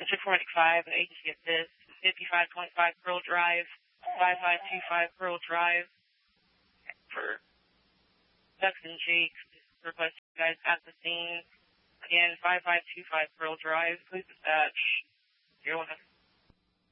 District 485, an agency assist, 5525 Pearl Drive, 5525 Pearl Drive, for Ducks and Jakes. Request you guys at the scene. Again, 5525 Pearl Drive. Please dispatch 0100.